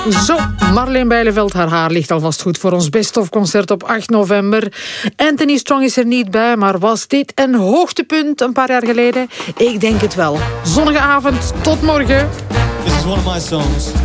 Zo, Marleen Bijleveld, haar haar ligt alvast goed voor ons best-of-concert op 8 november. Anthony Strong is er niet bij, maar was dit een hoogtepunt een paar jaar geleden? Ik denk het wel. Zonnige avond, tot morgen. This is one of my songs.